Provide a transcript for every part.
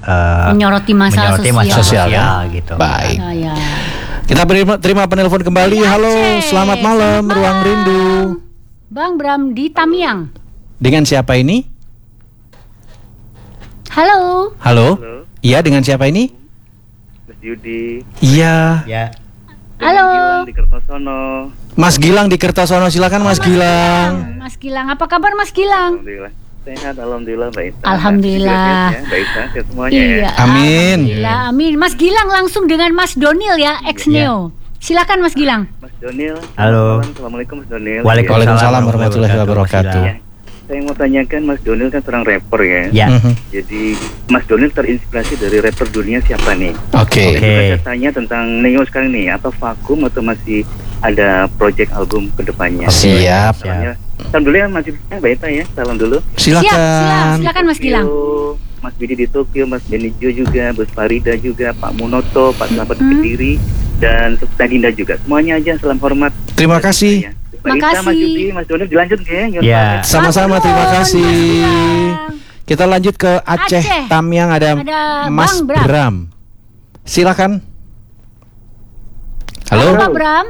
menyoroti masalah sosial ya. gitu. Baik. Ya. Kita terima penelpon kembali. Halo, selamat malam Ruang Rindu. Bang Bram di Tamiang. Dengan siapa ini? Halo. Halo. Iya, dengan siapa ini? Mas Yudi. Iya. Ya. Halo. Gilang di Kertosono. Mas Gilang di Kertosono, silakan Mas Gilang. Mas Gilang, apa kabar Mas Gilang? Alhamdulillah. Sehat, alhamdulillah Mbak Isa. Alhamdulillah. Mbak Isa, sehat semuanya Iya. ya. Amin. Alhamdulillah, amin. Mas Gilang langsung dengan Mas Donil ya, ex Neo. Silakan Mas Gilang. Mas Donil. Halo. Assalamualaikum Mas Donil. Waalaikumsalam warahmatullahi wabarakatuh. Ya. Saya mau tanyakan, Mas Donil kan seorang rapper ya. Ya. Jadi Mas Donil terinspirasi dari rapper dunia siapa nih? Oke. Saya tanya tentang Neo sekarang nih, atau vakum atau masih ada project album kedepannya? Siap. Soalnya, salam dulu ya Mas Baita ya, salam dulu. Silakan. Silakan Mas Gilang. Mas Bidi di Tokyo, Mas Benijo juga, Bos Farida juga, Pak Munoto, Pak Selamat Kediri, dan Dinda juga. Semuanya aja, salam hormat. Terima kasih. Mbak Isa, Mas Yudi, Mas Donil dilanjut ya. Ya. Sama-sama, terima kasih. Mas Gilang. Kita lanjut ke Aceh. Tamiang ada Mas Bang Bram. Silakan. Halo Halo. Pak Bram.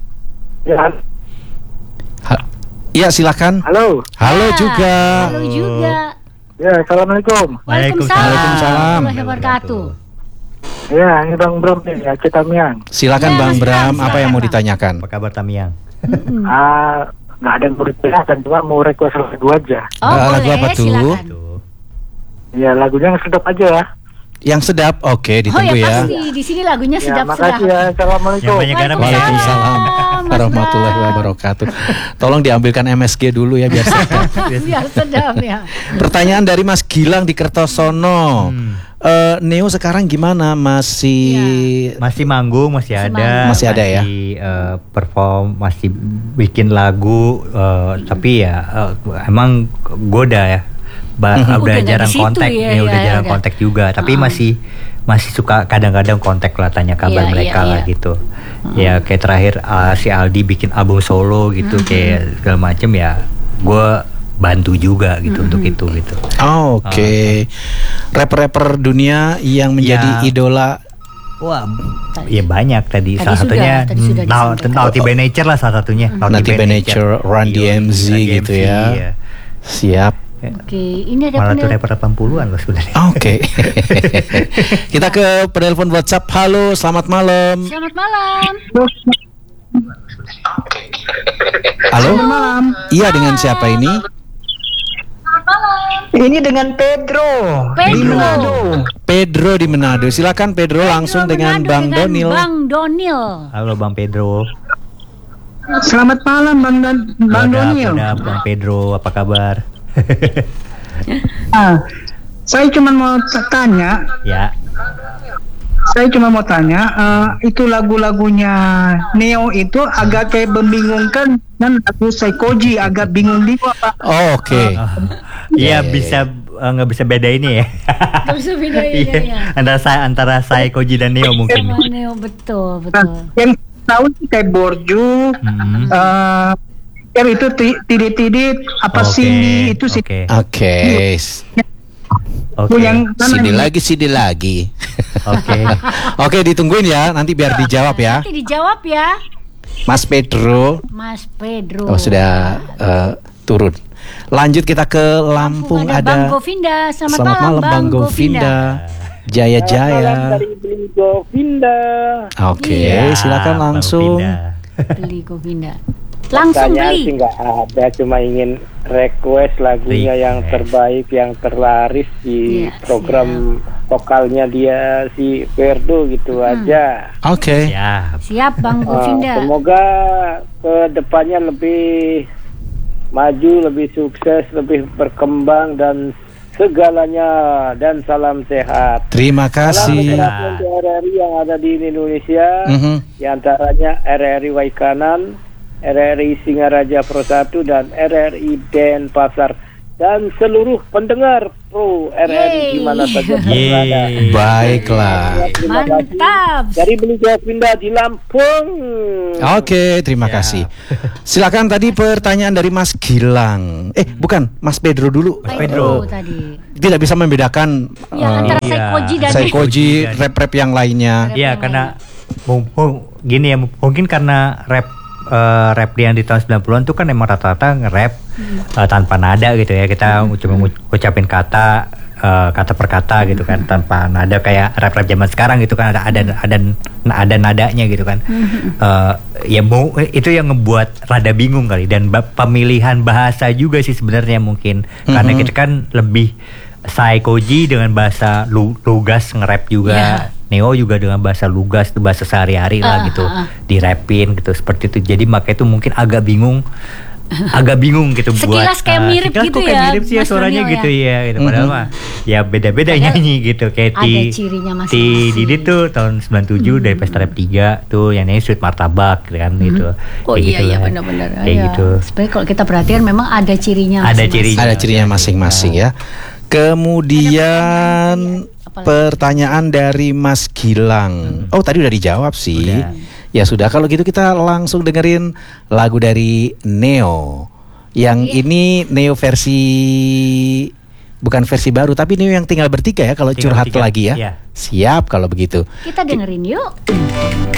Iya, silakan. Halo. Halo Ya, juga. Halo juga. Ya, assalamualaikum. Waalaikumsalam. Waalaikumsalam. Warahmatullahi wabarakatuh. Ya, ini Bang Bram nih, Aceh Tamiang. Silakan Ya, Bang Mas Bram, Bram, apa yang mau silakan, ditanyakan? Apa kabar Tamiang? Nggak ada yang mau ditanyakan, cuma mau request lagu aja. Oh, Lagu boleh, apa tuh? silakan. Ya, lagunya yang sedap aja ya. Yang sedap, oke, Oh ditunggu ya ya. pasti, di sini lagunya Ya, sedap-sedap. makasih ya. Assalamualaikum. Yang banyak garam ya. Waalaikumsalam Mas warahmatullahi Bram. wabarakatuh. Tolong diambilkan MSG dulu ya biar sedap. Biar sedap ya. Pertanyaan dari Mas Gilang di Kertosono. Neo sekarang gimana? Masih Masih manggung, masih ada. Masih ada ya? Perform, masih bikin lagu, tapi ya emang gue udah ya. Udah Udah nggak jarang di situ kontak, ya, udah ya, jarang udah. kontak juga. Tapi masih suka kadang-kadang kontak lah, tanya kabar Iya, mereka iya, lah iya. gitu. Ya kayak terakhir si Aldi bikin album solo gitu, kayak segala macem ya. Gue bantu juga gitu untuk itu gitu. Oke. Rapper-rapper dunia yang menjadi Ya. idola. Wah, ya banyak tadi. Salah sudah, satunya tadi sudah disampaikan. Naughty by Nature lah salah satunya. Naughty by Nature, Run DMC gitu ya. Iya. Siap. Oke, ini ada Malah tuh penelpon. rapper 80-an loh sebenarnya. Oke. Kita ke penelpon WhatsApp. Halo, selamat malam. Selamat malam. Halo. Iya, dengan siapa ini? Ini dengan Pedro. Pedro di Manado. Silakan Pedro langsung dengan Manado, Bang dengan Donil. Bang Donil. Halo Bang Pedro. Selamat malam Bang Donil. Bang Pedro, apa kabar? Saya cuma mau tanya. Ya. Itu lagu-lagunya Neo itu agak kayak membingungkan dan lagu Saikoji agak bingung juga Pak. Oh, oke. Iya bisa nggak bisa beda ini ya. Gak bisa bedain Iya, ya. antara saya Koji dan Neo mungkin. Sama Neo, betul. Yang tahu sih kayak Borju, yang itu tidit-tidit apa Oke, sini itu sih. Oke. Oke. Yang mana Sidi lagi. Oke. Oke, ditungguin ya. Nanti biar dijawab ya. Nanti dijawab ya, Mas Pedro. Mas Pedro. Oh, sudah turun. Lanjut kita ke Lampung, Ada ada Bang Govinda. Selamat Selamat malam Bang Govinda. Jaya. dari Beli Govinda. Oke, Iya. silakan Bang langsung. Pindah. Beli Govinda. Langsung Pertanyaan sih beli. nggak ada, cuma ingin request lagunya yang terbaik, yang terlaris di Iya, program vokalnya dia si Verdo gitu aja. Oke. Ya. Siap Bang Govinda. Semoga ke depannya lebih maju, lebih sukses, lebih berkembang dan segalanya, dan salam sehat. Terima Salam kasih. sehat untuk RRI yang ada di Indonesia, di Mhm. antaranya RRI Waikanan, RRI Singaraja Pro 1 dan RRI Denpasar. dan seluruh pendengar Pro RRI di mana saja berada. Baiklah. Terima kasih. Mantap. Dari Beli Pindah di Lampung. Oke, terima kasih. Silakan tadi pertanyaan dari Mas Gilang. Bukan, Mas Pedro dulu. Mas Pedro. Tadi. Tidak bisa membedakan Ya, antara Saikoji dan Saikoji, rap-rap yang lainnya. Iya, karena gini ya, mungkin karena rap yang di tahun 90-an tuh kan emang rata-rata nge-rap tanpa nada gitu ya. Kita cuma ucapin kata per kata gitu kan, tanpa nada kayak rap-rap zaman sekarang gitu kan, ada nadanya gitu kan. Itu yang ngebuat rada bingung kali, dan pemilihan bahasa juga sih sebenarnya mungkin karena kita kan lebih Saikoji dengan bahasa lugas nge-rap juga. Neo juga dengan bahasa lugas, itu bahasa sehari-hari lah gitu, dirapin gitu seperti itu. Jadi makanya itu mungkin agak bingung gitu. Sekilas buat kayak mirip sekilas gitu kok kayak ya, mirip sih ya, Mas suaranya Daniel gitu ya gitu. Padahal mah ya beda-beda Padahal nyanyi gitu, kayak ada cirinya masing-masing. Didi tuh tahun 97 dari Pesta Rap 3 tuh yang nyanyi Sweet Martabak gitu kan gitu. Oh Kayak iya gitu iya lah. benar-benar. Kayak gitu. Sebenarnya kalau kita perhatikan memang ada cirinya. Ada masing-masing. cirinya. Ada cirinya masing-masing ya. Kemudian pertanyaan dari Mas Gilang. Oh, tadi udah dijawab sih. Udah. Ya sudah, kalau gitu kita langsung dengerin lagu dari Neo. Yang ini Neo versi, bukan versi baru, tapi Neo yang tinggal bertiga ya, kalau Tinggal curhat bertiga, lagi ya. iya. Siap kalau begitu. Kita dengerin yuk.